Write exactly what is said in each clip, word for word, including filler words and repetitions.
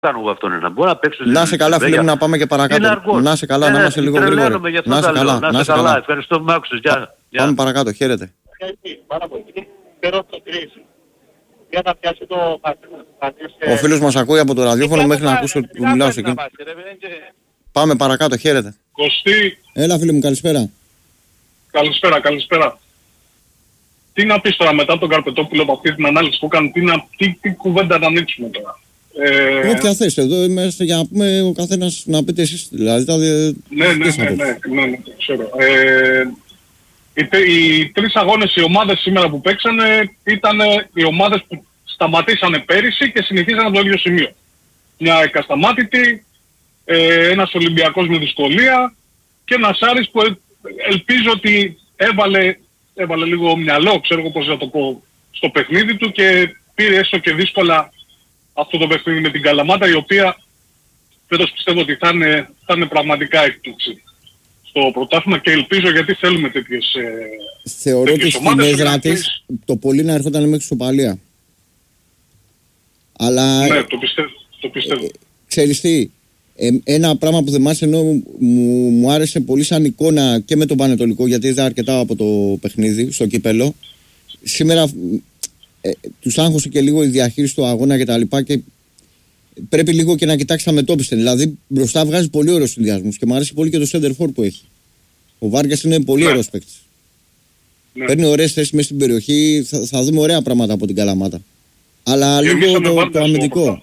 κάνω εγώ αυτόν ένα. Μπορώ να παίξω. Να σε καλά, φίλε μου, να πάμε και παρακάτω. Να σε καλά, να είμαστε λίγο γρήγοροι. Να σε καλά, να σε καλά. Ευχαριστώ που με άκουσες. Γεια. Πάμε παρακάτω, χαίρετε. Ο φίλος μας ακούει από το ραδιόφωνο μέχρι να ακούσει που μιλάω σε εκείνο. Πάμε παρακάτω, χαίρετε. Κωστή. Έλα φίλε μου, καλησπέρα. Καλησπέρα, καλησπέρα. Τι να πεις τώρα μετά τον Καρπετόπουλο από αυτή την ανάλυση που έκανε, τι, τι, τι κουβέντα να ανοίξουμε τώρα. Ε... Όποια θες, εδώ είμαστε για να πούμε ο καθένας να πείτε εσείς, δηλαδή τα ναι, ναι, ναι, ναι, ναι, ναι, ναι, ξέρω. Ε, οι, οι τρεις αγώνες, οι ομάδες σήμερα που παίξανε ήταν οι ομάδες που σταματήσανε πέρυσι και συνεχίζανε από το ίδιο σημείο. Μια εκασταμάτητη, ε, ένας Ολυμπιακός με δυσκολία και ένας Άρης που ε, ελπίζω ότι έβαλε, έβαλε λίγο μυαλό, ξέρω πώς να το πω, στο παιχνίδι του και πήρε έστω και δύσκολα αυτό το παιχνίδι με την Καλαμάτα, η οποία φέτος πιστεύω ότι θα είναι, θα είναι πραγματικά έκπληξη στο πρωτάθλημα και ελπίζω, γιατί θέλουμε τέτοιες ε, θεωρώ ότι στην έδρα της το πολύ να ερχόταν μέχρι σοπαλία. Αλλά... Ναι, το πιστεύω. Το πιστεύω. Ε, ξέρεις τι, ε, ένα πράγμα που θυμάσαι ενώ μου, μου άρεσε πολύ σαν εικόνα και με τον Πανετολικό, γιατί είδα αρκετά από το παιχνίδι στο κύπελο. Σήμερα ε, τους άγχωσε και λίγο η διαχείριση του αγώνα και τα λοιπά και πρέπει λίγο και να κοιτάξει τα μετώπιστε. Δηλαδή μπροστά βγάζει πολύ ωραίους συνδυασμούς και μου αρέσει πολύ και το center for που έχει. Ο Βάργκας είναι πολύ ναι. ωραίος παίκτης. Ναι. Παίρνει ωραίες θέσεις μέσα στην περιοχή, θα, θα δούμε ωραία πράγματα από την Καλαμάτα. Αλλά και λίγο το, το αμυντικό.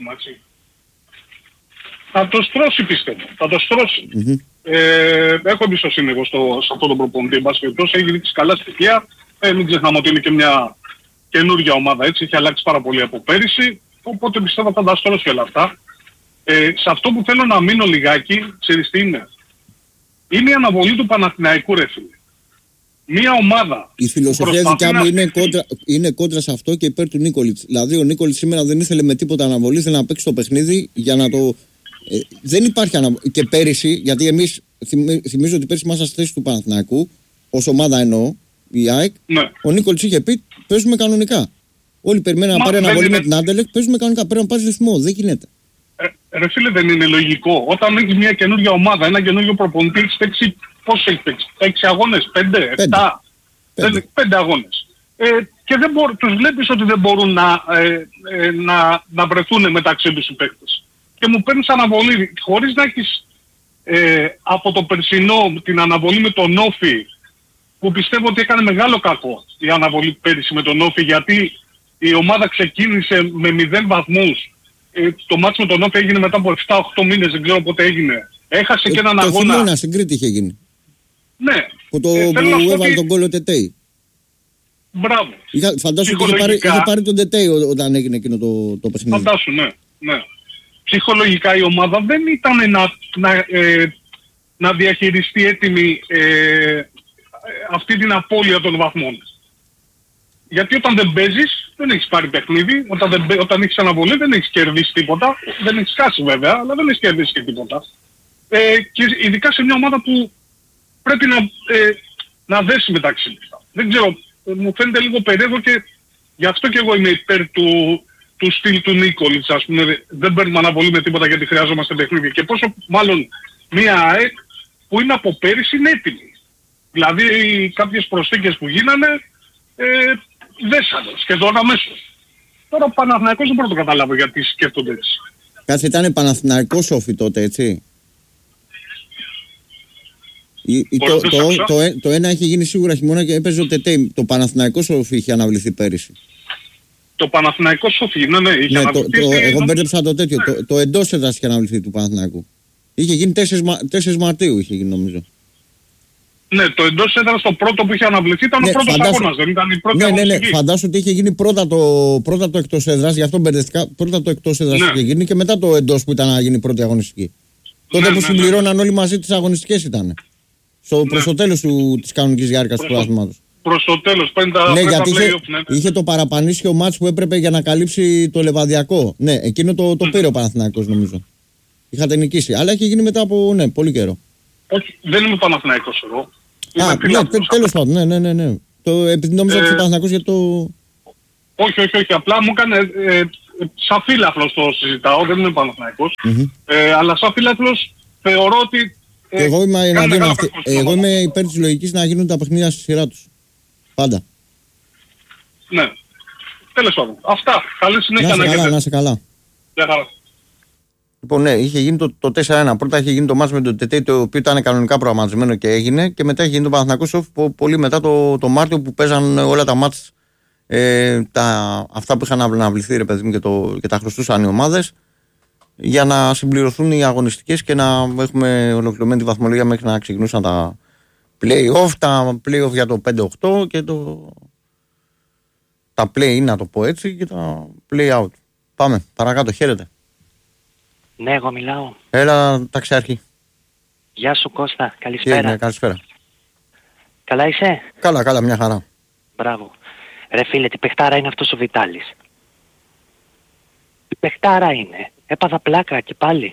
Θα το στρώσει πιστεύω. Θα το στρώσει. Mm-hmm. Ε, έχω εμπιστοσύνη εγώ στο, σε αυτόν τον προπονητή. Εν πάση περιπτώσει έχει δείξει καλά στοιχεία. Ε, μην ξεχνάμε ότι είναι και μια καινούργια ομάδα, έτσι. Έχει αλλάξει πάρα πολύ από πέρυσι. Οπότε πιστεύω θα τα στρώσει όλα αυτά. Ε, σε αυτό που θέλω να μείνω λιγάκι, ξέρεις τι είναι. Είναι η αναβολή του Παναθηναϊκού, ρε φίλε. Μια ομάδα. Η φιλοσοφία δικιά μου είναι κόντρα, είναι κόντρα σε αυτό και υπέρ του Νίκολιτς. Δηλαδή ο Νίκολιτς σήμερα δεν ήθελε με τίποτα αναβολή, ήθελε να παίξει το παιχνίδι για να το. Ε, δεν υπάρχει αναβολή. Και πέρυσι, γιατί εμείς θυμίζω ότι πέρυσι ήμασταν στη θέση του Παναθηναϊκού, ως ομάδα εννοώ, η ΑΕΚ, ναι. Ο Νίκολιτς είχε πει παίζουμε κανονικά. Όλοι περιμένουν να πάρει αναβολή είναι... με την Άντερλεκτ, παίζουμε κανονικά. Πρέπει να πάρει ρυθμό. Δεν γίνεται. Ε, ρε φίλε, δεν είναι λογικό. Όταν έχει μια καινούργια ομάδα, ένα καινούργιο προπονητή, έχει παίξει. Πώς έχει παίξει, έξι αγώνες, πέντε, επτά, πέντε αγώνες. Ε, και δεν μπορούν, τους βλέπεις ότι δεν μπορούν να, ε, ε, να, να βρεθούν μεταξύ τους οι παίκτες. Και μου παίρνεις αναβολή, χωρίς να έχεις ε, από το περσινό την αναβολή με τον Όφη, που πιστεύω ότι έκανε μεγάλο κακό η αναβολή πέρυσι με τον Όφη, γιατί η ομάδα ξεκίνησε με μηδέν βαθμούς. Ε, το μάτς με τον Όφη έγινε μετά από επτά οκτώ μήνες, δεν ξέρω πότε έγινε. Έχασε ε, και έναν το αγώνα. Χειμώνα, στην Κρήτη είχε γίνει. Ναι. Που, το, ε, που έβαλε ότι... τον κόλλο Τετέι. Μπράβο. Φαντάσου ότι είχε πάρει, είχε πάρει τον Τετέι όταν έγινε εκείνο το, το παιχνίδι. Φαντάσου, ναι, ναι. Ψυχολογικά η ομάδα δεν ήταν να, να, ε, να διαχειριστεί έτοιμη ε, αυτή την απώλεια των βαθμών. Γιατί όταν δεν παίζεις, δεν έχεις πάρει παιχνίδι. Όταν, δεν, όταν έχεις αναβολή δεν έχεις κερδίσει τίποτα. Δεν έχεις χάσει βέβαια, αλλά δεν έχεις κερδίσει και τίποτα. Ε, και ειδικά σε μια ομάδα που πρέπει να, ε, να δέσει μεταξύ τους. Δεν ξέρω, μου φαίνεται λίγο περίεργο και γι' αυτό και εγώ είμαι υπέρ του, του στυλ του Νίκολιτς, ας πούμε. Δεν παίρνουμε αναβολή με τίποτα γιατί χρειάζομαστε παιχνίδια. Και πόσο μάλλον μια ΑΕΚ που είναι από πέρυσι είναι έτοιμη. Δηλαδή κάποιες προσθήκες που γίνανε ε, δέσανε σχεδόν αμέσως. Τώρα ο Παναθηναϊκός δεν μπορώ να το καταλάβω γιατί σκέφτονται έτσι. Κάτσε, ήταν Παναθηναϊκός Όφη τότε, έτσι. Η, το, το, το, το, το ένα είχε γίνει σίγουρα χειμώνα και έπαιζε ο Τετέι. Το Παναθηναϊκό Σόφι είχε αναβληθεί πέρυσι. Το Παναθηναϊκό Σόφι, ναι, ναι, είχε ναι, αναβληθεί. Το, το, εγώ μπέρδεψα το τέτοιο. Ναι. Το, το εντός έδρας είχε αναβληθεί του Παναθηναϊκού. Είχε γίνει τέσσερις Μαρτίου, είχε γίνει νομίζω. Ναι, το εντός έδρας το πρώτο που είχε αναβληθεί ήταν ναι, ο πρώτος φαντάσου... αγώνας, δεν ήταν η πρώτη ναι, ναι, ναι, φαντάσου ότι είχε γίνει πρώτα το, πρώτα το εκτός έδρας, γι' αυτό μπερδευτικά. Πρώτα το εκτός έδρας ναι. είχε γίνει και μετά το εντός που ήταν να γίνει πρώτη αγωνιστική. Τότε ναι, που ναι, συμπληρώναν ναι. όλοι μαζί τις αγωνιστικές ήταν. Στο, ναι. Προς το τέλος του, της κανονικής διάρκειας του πρωταθλήματος. Προς το τέλος, πέντα ναι, γιατί είχε, ναι. είχε το παραπανίσιο μάτς που έπρεπε για να καλύψει το Λεβαδιακό. Ναι, εκείνο το, το mm. πήρε ο Παναθηναϊκός νομίζω. Είχατε νικήσει, αλλά είχε γίνει μετά από ναι, πολύ καιρό. Όχι, δεν είμαι Παναθηναϊκός εγώ. Α, ναι, τε, τέλος πάντων, ναι, ναι, ναι, ναι. Το, επειδή νόμιζα ότι ε, ο Παναθηναϊκός για το... Όχι, όχι, όχι, απλά μου έκανε, ε, σαν φίλαθλος το συζητάω, δεν είμαι Παναθηναϊκός, Mm-hmm. ε, αλλά σαν φίλαθλος θεωρώ ότι... Ε, εγώ είμαι, ε, αυτή, εγώ είμαι υπέρ της λογικής να γίνουν τα παιχνίδια στη σειρά τους. Πάντα. Ναι. Τέλος πάντων. Αυτά. Καλή συνέχεια να να έχετε. Να είσαι καλά. Γεια χαρά. Λοιπόν, ναι, είχε γίνει το, το τέσσερα ένα. Πρώτα είχε γίνει το μάτς με το ΤΕΤΕ, το οποίο ήταν κανονικά προγραμματισμένο και έγινε. Και μετά είχε γίνει το Παναθηναϊκός πολύ μετά το, το Μάρτιο που παίζαν όλα τα μάτς. Ε, τα, αυτά που είχαν αναβληθεί, ρε παιδί μου, και, το, και τα χρωστούσαν οι ομάδες, για να συμπληρωθούν οι αγωνιστικές και να έχουμε ολοκληρωμένη τη βαθμολογία μέχρι να ξεκινούσαν τα play-off, τα play-off για το πέντε οκτώ και το, τα play-in, να το πω έτσι, και τα play-out. Πάμε, παρακάτω, χαίρετε. Ναι, εγώ μιλάω. Έλα, ταξιάρχη. Γεια σου Κώστα, καλησπέρα. Ναι, καλησπέρα. Καλά είσαι? Καλά, καλά, μια χαρά. Μπράβο. Ρε φίλε, τι παιχτάρα είναι αυτός ο Βιτάλης. Τι παιχτάρα είναι. Έπαθα πλάκα και πάλι.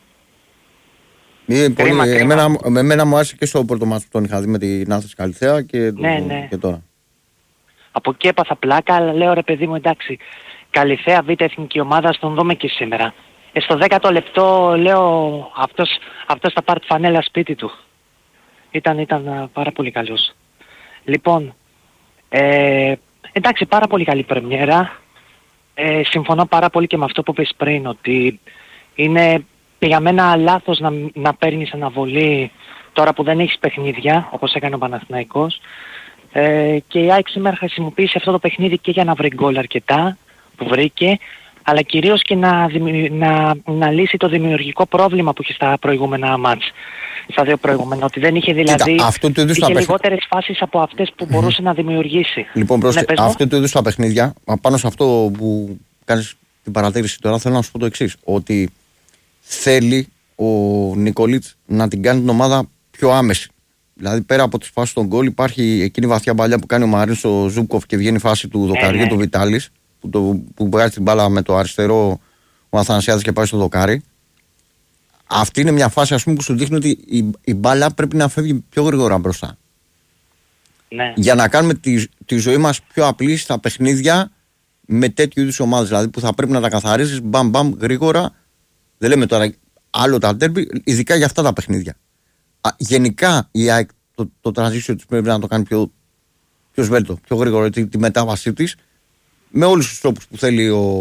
Είναι κρίμα, πολύ, κρίμα. Εμένα, εμένα μου άρεσε και στο πρώτο μάτς που τον είχα δει με την Άθληση Καλυθέα και, Ναι, ναι. και τώρα. Από εκεί έπαθα πλάκα, αλλά λέω ρε παιδί μου, εντάξει, Καλυθέα Β' εθνική ομάδα, στον δούμε και σήμερα. Ε, στο δέκατο λεπτό λέω αυτός, αυτός θα πάρει τη φανέλα σπίτι του. Ήταν, ήταν α, πάρα πολύ καλός. Λοιπόν, ε, εντάξει, πάρα πολύ καλή πρεμιέρα. Ε, συμφωνώ πάρα πολύ και με αυτό που είπες πριν, ότι είναι για μένα λάθος να, να παίρνεις αναβολή τώρα που δεν έχεις παιχνίδια, όπως έκανε ο Παναθηναϊκός. Ε, και η ΑΕΚ σήμερα χρησιμοποίησε αυτό το παιχνίδι και για να βρει γκολ αρκετά, που βρήκε, αλλά κυρίως και να, δημιου... να, να λύσει το δημιουργικό πρόβλημα που είχε στα προηγούμενα μάτς. Στα δύο προηγούμενα, ότι δεν είχε δηλαδή. Κοίτα, αυτό το είχε λιγότερες φάσεις από αυτές που μπορούσε να δημιουργήσει. Λοιπόν, προς ναι, αυτό το είδους τα παιχνίδια, πάνω σε αυτό που κάνεις την παρατήρηση τώρα, θέλω να σου πω το εξής. Ότι θέλει ο Νικολίτς να την κάνει την ομάδα πιο άμεση. Δηλαδή, πέρα από τις φάσεις των γκολ, υπάρχει εκείνη η βαθιά μπαλιά που κάνει ο Μαρίν στο Ζούκοφ και βγαίνει η φάση του δοκαριού, ε, ναι. του Βιτάλης, που, το, που βγάζει την μπάλα με το αριστερό ο Αθανασιάδης και πάει στο δοκάρι. Αυτή είναι μια φάση, ας πούμε, που σου δείχνει ότι η, η μπάλα πρέπει να φεύγει πιο γρήγορα μπροστά. Ναι. Για να κάνουμε τη, τη ζωή μας πιο απλή στα παιχνίδια με τέτοιου είδους ομάδες. Δηλαδή που θα πρέπει να τα καθαρίζεις μπαμ μπαμ γρήγορα. Δεν λέμε τώρα άλλο τα ντέρμπι, ειδικά για αυτά τα παιχνίδια. Α, γενικά η ΑΕΚ το, το transition της πρέπει να το κάνει πιο, πιο σβέλτο, πιο γρήγορα, τη, τη μετάβασή της με όλους τους τρόπους που θέλει ο,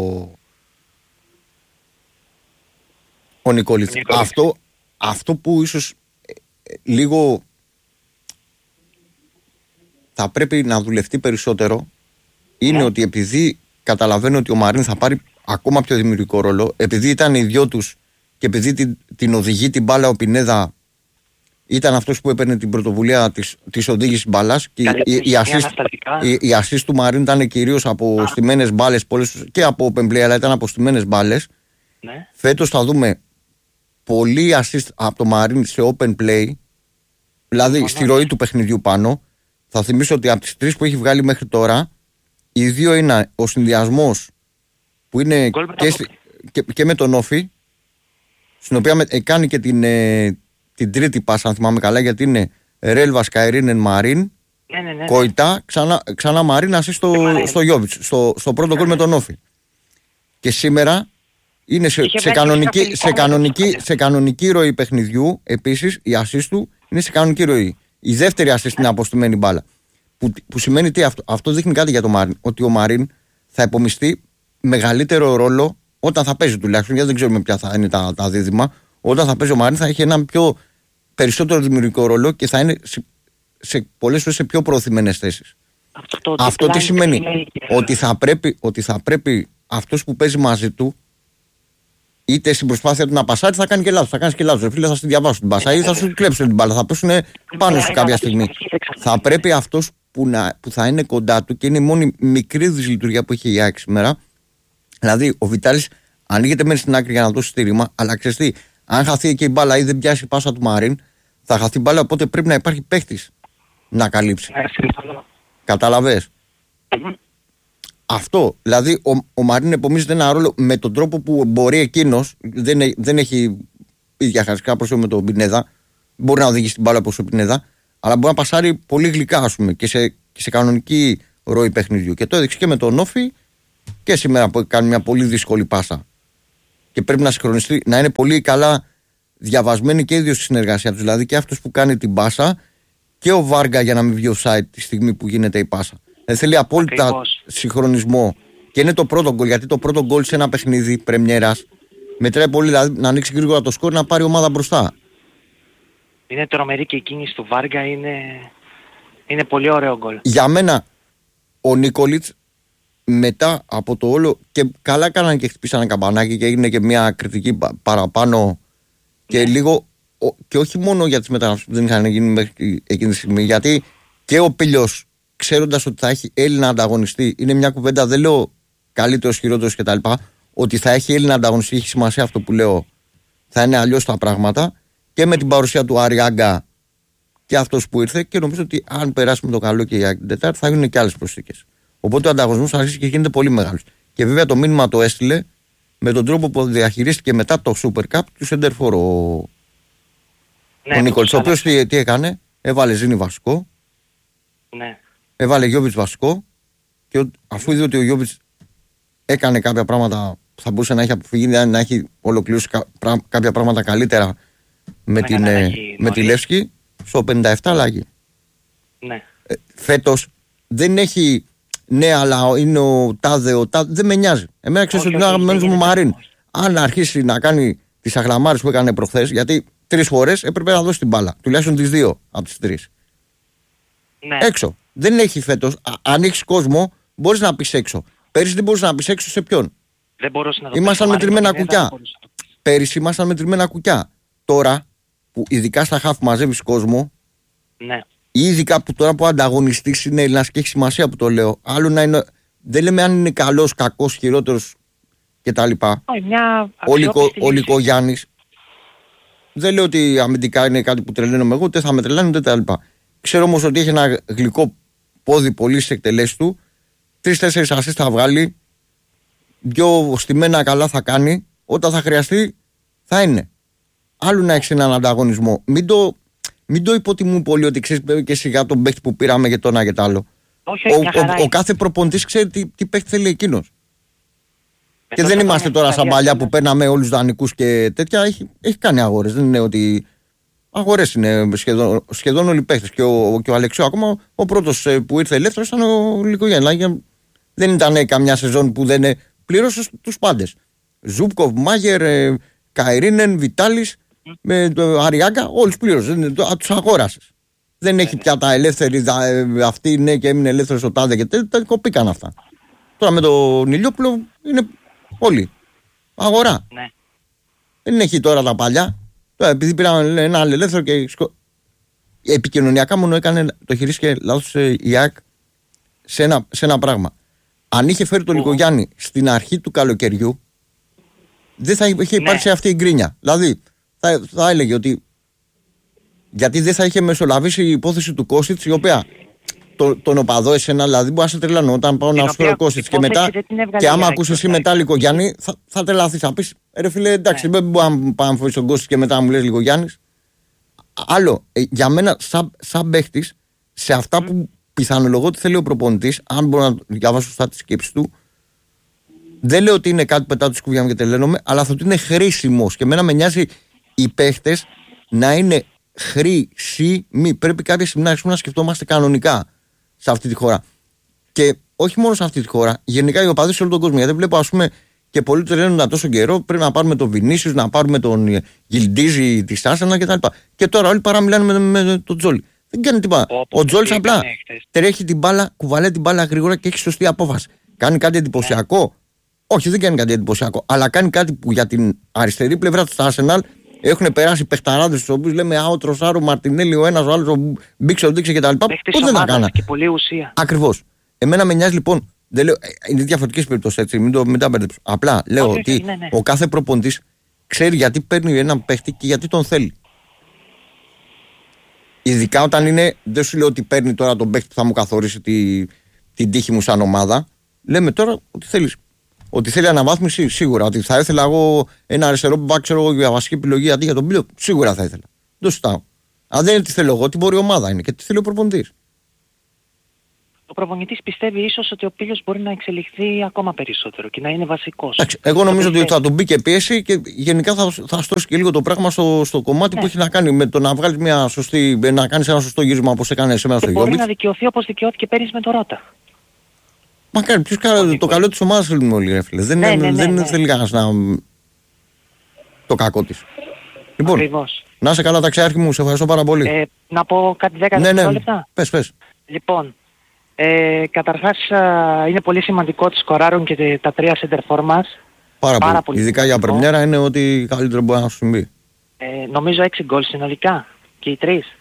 ο Νικόλιτς. Αυτό, αυτό που ίσως ε, ε, λίγο θα πρέπει να δουλευτεί περισσότερο είναι yeah. ότι επειδή καταλαβαίνω ότι ο Μαρίν θα πάρει ακόμα πιο δημιουργικό ρόλο, επειδή ήταν οι δυο τους και επειδή την, την οδηγεί την μπάλα ο Πινέδα, ήταν αυτός που έπαιρνε την πρωτοβουλία της, της οδήγησης μπάλας και Καλή, η, η, assist, η, η assist του Μαρίν ήταν κυρίως από ah. στημένες μπάλες και από open play, αλλά ήταν από στημένες μπάλες. Ναι. Φέτος θα δούμε πολύ assist από το Μαρίν σε open play, δηλαδή oh, στη ροή του παιχνιδιού πάνω. Θα θυμίσω ότι από τις τρεις που έχει βγάλει μέχρι τώρα, οι δύο είναι ο συνδυασμός που είναι και, και, και με τον Όφη, στην οποία με, ε, κάνει και την, ε, την τρίτη πάσα, αν θυμάμαι καλά, γιατί είναι Ρέλβα, Σκαϊρίνεν, Μαρίν, ναι, ναι, ναι. Κοϊτά, ξανά, ξανά Μαρίν, ασύ στο, στο Γιόβιτς, στο, στο πρώτο γκολ ναι, ναι. με τον Όφη. Και σήμερα είναι σε, σε, κανονική, σε, κανονική, σε κανονική ροή παιχνιδιού, επίσης η ασίστ του είναι σε κανονική ροή. Η δεύτερη ασίστ είναι αποστημένη μπάλα. Που, που σημαίνει τι αυτό. Αυτό δείχνει κάτι για τον Μαρίν. Ότι ο Μαρίν θα υπομειστεί μεγαλύτερο ρόλο όταν θα παίζει τουλάχιστον. Γιατί δεν ξέρουμε ποια θα είναι τα, τα δίδυμα. Όταν θα παίζει ο Μαρίν θα έχει έναν πιο περισσότερο δημιουργικό ρόλο και θα είναι σε, σε πολλές φορές σε πιο προωθημένες θέσεις. Αυτό, αυτό τι σημαίνει? Ότι θα πρέπει, ότι θα πρέπει αυτός που παίζει μαζί του, είτε στην προσπάθεια του να πασάρει, θα κάνει και λάθος. Θα κάνει και λάθος. Φίλε, θα σου διαβάσω την πάσα ή θα σου κλέψουν την μπάλα. Θα πέσουν πάνω σου κάποια στιγμή. Θα πρέπει αυτός που, να, που θα είναι κοντά του και είναι η μόνη μικρή δυσλειτουργία που έχει η ΑΕΚ σήμερα. Δηλαδή, ο Βιτάλης ανοίγεται μέσα στην άκρη για να δώσει στήριγμα, αλλά ξέρεις τι, αν χαθεί εκεί η μπάλα ή δεν πιάσει η πάσα του Μαρίν, θα χαθεί η μπάλα. Οπότε πρέπει να υπάρχει παίχτης να καλύψει. Καταλαβες? Αυτό, δηλαδή ο, ο Μαρίν επομίζεται ένα ρόλο με τον τρόπο που μπορεί εκείνος, δεν, δεν έχει ίδια χαρακτηριστικά προσωπικά με τον Πινέδα, μπορεί να οδηγήσει την μπάλα όπως ο Πινέδα, αλλά μπορεί να πασάρει πολύ γλυκά, ας πούμε, και σε, και σε κανονική ροή παιχνιδιού. Και το έδειξε και με τον Όφη και σήμερα που κάνει μια πολύ δύσκολη πάσα και πρέπει να συγχρονιστεί, να είναι πολύ καλά διαβασμένοι και οι δύο στη συνεργασία τους. Δηλαδή και αυτός που κάνει την πάσα και ο Βάργα για να μην βγει offside τη στιγμή που γίνεται η πάσα. Δεν θέλει απόλυτα Ακριβώς. συγχρονισμό. Και είναι το πρώτο γκολ, γιατί το πρώτο γκολ σε ένα παιχνίδι πρεμιέρας μετράει πολύ, δηλαδή να ανοίξει γρήγορα το σκορ, να πάρει ομάδα μπροστά. Είναι τρομερή και η κίνηση του Βάργα, είναι, είναι πολύ ωραίο γκολ. Για μένα ο Νίκολιτς μετά από το όλο, και καλά κάνανε και χτυπήσανε καμπανάκι και έγινε και μια κριτική παραπάνω και ναι. λίγο, και όχι μόνο για τις μεταγραφές που δεν είχαν γίνει μέχρι εκείνη τη στιγμή, γιατί και ο Πίλιος, ξέροντας ότι θα έχει Έλληνα ανταγωνιστή, είναι μια κουβέντα, δεν λέω καλύτερος, χειρότερος κτλ. Ότι θα έχει Έλληνα ανταγωνιστή, έχει σημασία αυτό που λέω, θα είναι αλλιώς τα πράγματα. Και με την παρουσία του Αριάγκα και αυτός που ήρθε, και νομίζω ότι αν περάσουμε το καλό και για την Τετάρτη θα γίνουν και άλλες προσθήκες. Οπότε ο ανταγωνισμός αρχίσει και γίνεται πολύ μεγάλος. Και βέβαια το μήνυμα το έστειλε με τον τρόπο που διαχειρίστηκε μετά το Super Cup του Σεντερφόρ ο, ναι, ο Νίκολς. Ο οποίος τι, τι έκανε, έβαλε Ζήνη βασικό, ναι. έβαλε Γιόβιτς βασικό, και αφού είδε ότι ο Γιόβιτς έκανε κάποια πράγματα που θα μπορούσε να έχει αποφύγει, να έχει ολοκληρώσει κάποια πράγματα καλύτερα με, την, αλλαγή, με τη Λεύσκη, στο πενήντα επτά αλλαγή. Ναι. Ε, φέτος δεν έχει, ναι, αλλά είναι ο τάδε, ο τάδε, δεν με νοιάζει. Εμένα ξέρεις ότι είναι αγαπημένος μου Μαρίν. Αν αρχίσει να κάνει τις αγλαμάρες που έκανε προχθές, γιατί τρεις φορές έπρεπε να δώσει την μπάλα, τουλάχιστον τις δύο από τις τρεις. Ναι. Έξω. Δεν έχει φέτος. Α, αν έχεις κόσμο, μπορείς να πεις έξω. Πέρυσι δεν μπορείς να πεις έξω σε ποιον. Δεν μπορούσε να το Ήμασταν μετρημένα κουκιά. Πέρυσι ήμασταν μετρημένα κουκιά. Τώρα, που ειδικά στα χαφ μαζεύεις κόσμο, ναι. ή ειδικά που τώρα που ανταγωνιστής είναι Έλληνας και έχει σημασία που το λέω, άλλο να είναι, δεν λέμε αν είναι καλός, κακός, χειρότερος κτλ. Ο Λυκογιάννης, δεν λέω ότι αμυντικά είναι κάτι που τρελαίνομαι εγώ, ούτε θα με τρελάνε ούτε τα λοιπά. Ξέρω όμως ότι έχει ένα γλυκό πόδι πολύ στις εκτελέσεις του, τρεις-τέσσερις ασίστ θα βγάλει, δυο στημένα καλά θα κάνει, όταν θα χρειαστεί θα είναι. Άλλο να έχεις έναν ανταγωνισμό. Μην το, μην το υποτιμούν πολύ ότι ξέρεις και σιγά τον παίχτη που πήραμε για το ένα και το άλλο. Όχι, ο, ο, ο, ο κάθε προπονητής ξέρει τι, τι παίχτη θέλει εκείνος. Με και δεν είμαστε τώρα σαν παλιά που παίρναμε όλους δανεικούς και τέτοια. Έχει, έχει κάνει αγορές. Δεν είναι ότι. Αγορές είναι σχεδόν, σχεδόν όλοι οι παίχτες. Και ο, και ο Αλεξιό ακόμα ο πρώτος που ήρθε ελεύθερος ήταν ο Λυκογιάννης. Δεν ήταν καμιά σεζόν που δεν πλήρωσε τους πάντες. Ζούπκοβ, Μάγερ, Καϊρίνεν, Βιτάλης, με το Αριάγκα, όλους πλήρωσε. Τους αγόρασες. Δεν έχει πια τα ελεύθερη, αυτή ναι και έμεινε ελεύθερος ο τάδε και τέτοια. Τα κοπήκαν αυτά. Τώρα με τον Ηλιόπουλο είναι όλοι. Αγορά. Ναι. Δεν έχει τώρα τα παλιά. Τώρα, επειδή πήραμε ένα άλλο ελεύθερο και σκο... επικοινωνιακά μόνο έκανε, το χειρίστηκε λάθος η ΑΕΚ σε ένα, σε ένα πράγμα. Αν είχε φέρει τον Λυκογιάννη στην αρχή του καλοκαιριού, δεν θα είχε υπάρξει ναι. αυτή η γκρίνια. Δηλαδή, θα, θα έλεγε ότι. Γιατί δεν θα είχε μεσολαβήσει η υπόθεση του Κόσιτς, η οποία το, τον οπαδό εσένα, δηλαδή, μπορεί να σε τρελάνω όταν πάω να σου φέρω Κόσιτς και μετά. Και άμα ακούσει εσύ μετά Λυκογιάννη, θα, θα τρελαθείς. Θα πει, ρε φίλε, εντάξει, ναι. δεν μπορεί να πάω να φέρει τον Κόσιτς και μετά να μου λες Λυκογιάννης. Άλλο, ε, για μένα, σαν, σαν παίχτης, σε αυτά mm. που πιθανολογώ ότι θέλει ο προπονητής, αν μπορώ να διαβάσω σωστά τη σκέψη του, δεν λέω ότι είναι κάτι που πετάω τη σκούβια μου και τρελαίνομαι, αλλά θα ότι είναι χρήσιμος. Και εμένα με νοιάζει οι παίχτες να είναι χρήσιμοι. Πρέπει κάποια στιγμή να σκεφτόμαστε κανονικά σε αυτή τη χώρα. Και όχι μόνο σε αυτή τη χώρα, γενικά οι οπαδοί σε όλο τον κόσμο. Γιατί βλέπω, ας πούμε, και πολλοί τρελαίνονται τόσο καιρό. Πρέπει να πάρουμε τον Βινίσιους, να πάρουμε τον Γιλντίζη τη Άσενα κτλ. Και τώρα όλοι παραμιλάνε με, με τον Τζόλι. Δεν κάνει τίποτα. Ο Τζόλις απλά τρέχει την μπάλα, κουβαλάει την μπάλα γρήγορα και έχει σωστή απόφαση. Κάνει κάτι εντυπωσιακό. Όχι, δεν κάνει κάτι εντυπωσιακό. Αλλά κάνει κάτι που για την αριστερή πλευρά του Arsenal έχουν περάσει παιχταράδες τους οποίους λέμε Α, ο Τροσάρο, Μαρτινέλη, ο ένας, ο άλλος, ο Μπίξο, ο Ντίξε κτλ. Πώς δεν τα κάνα. Και πολλή ουσία. Ακριβώς. Εμένα με νοιάζει λοιπόν. Δεν λέω, είναι διαφορετικές περιπτώσεις έτσι, μην, το, μην τα μπερδέψω. Απλά λέω okay, ότι ναι, ναι. ο κάθε προπονητής ξέρει γιατί παίρνει έναν παίχτη και γιατί τον θέλει. Ειδικά όταν είναι, δεν σου λέω ότι παίρνει τώρα τον παίχτη που θα μου καθορίσει τη, την τύχη μου σαν ομάδα. Λέμε τώρα ότι θέλεις. Ότι θέλει αναβάθμιση, σίγουρα. Ότι θα ήθελα εγώ ένα αριστερό που μπακ, ξέρω εγώ, για βασική επιλογή αντί για τον Πίλιο, σίγουρα θα ήθελα. Δεν το συζητάω. Αν δεν είναι τι θέλω εγώ, τι μπορεί η ομάδα είναι και τι θέλει ο προπονητής. Ο προπονητής πιστεύει ίσως ότι ο Πίλιος μπορεί να εξελιχθεί ακόμα περισσότερο και να είναι βασικός. Εντάξει, εγώ νομίζω ότι θα τον μπει και πίεση και γενικά θα, θα στώσει και λίγο το πράγμα στο, στο κομμάτι ναι. που έχει να κάνει με το να βγάλει μια σωστή, να κάνει ένα σωστό γύρισμα όπως έκανε σήμερα στο Γιώβιτς. Μπορεί να δικαιωθεί όπως δικαιώθηκε πέρυσι με το Ρώτα. Μα κάνει ποιος κάνει το καλό της ομάδας θέλουμε όλοι ρε φίλε. Δεν, ναι, ναι, ναι, δεν ναι. θέλει κανένας να... το κακό της. Λοιπόν, Ακριβώς. Να είσαι καλά ταξιάρχη μου, σε ευχαριστώ πάρα πολύ. Ε, να πω κάτι δέκα ναι, ναι. λεπτά. Πες, πες. Λοιπόν, ε, καταρχάς α, είναι πολύ σημαντικό ότι σκοράρουν και τα τρία center for μας. Πάρα, πάρα πολύ. πολύ. Ειδικά για πρεμιέρα είναι ότι καλύτερο μπορεί να σου συμβεί. Ε, νομίζω έξι γκολ συνολικά και οι τρεις.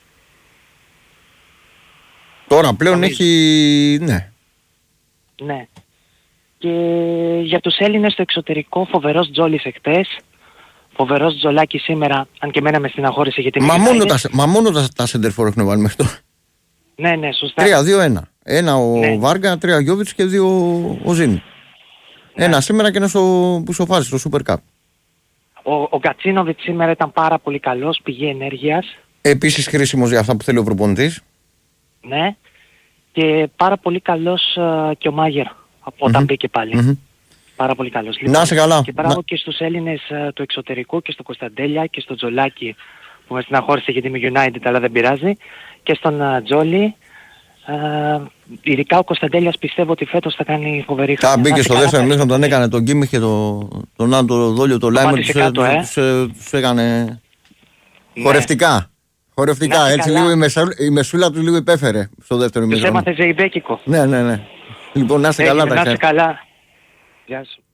Τώρα πλέον νομίζω. Έχει... ναι. Ναι. Και για τους Έλληνες στο εξωτερικό φοβερός Τζόλης εχθές. Φοβερός Τζολάκη σήμερα, αν και μένα με στεναχώρησε γιατί... Μα μόνο, τα, μα μόνο τα, τα σεντερφόρ έχουν βάλει μέχρι τώρα. Ναι, ναι, σωστά. τρία δύο ένα. Ένα ο ναι. Βάργα, τρία ο Γιώβιτς και δύο ο Ζήνη. Ναι. Ένα σήμερα και ένα στο, που σοφάζει, στο Super Cup. Ο, ο Κατσίνοβιτς σήμερα ήταν πάρα πολύ καλός, πηγή ενέργειας. Επίσης χρήσιμος για αυτά που θέλει ο προπονητής. Ναι. Και πάρα πολύ καλός uh, και ο Μάγερ, όταν mm-hmm. μπήκε πάλι. Mm-hmm. Πάρα πολύ καλός. Λοιπόν, να σε καλά. Και μπράβο να... και στους Έλληνες uh, του εξωτερικού και στο Κωνσταντέλια και στο Τζολάκη που με στεναχώρησε γιατί είμαι United αλλά δεν πειράζει. Και στον uh, Τζόλι. Uh, ειδικά ο Κωνσταντέλιας πιστεύω ότι φέτος θα κάνει φοβερή χρονιά. Θα μπήκε στο δεύτερο μήχρονο, τον έκανε τον Κίμιχ και τον το, το, το Δόλιο, το Λάιμερ, τους, κάτω, ε. τους, τους, τους έκανε ναι. χορευτικά. Χορευτικά, ναι, έτσι λίγο η, μεσα, η μεσούλα του λίγο υπέφερε στο δεύτερο μήχρονο. Τους έμαθε ζεϊμπέκικο. Ναι, ναι, ναι. Λοιπόν, να είστε καλά. Να είστε καλά. Γεια σου.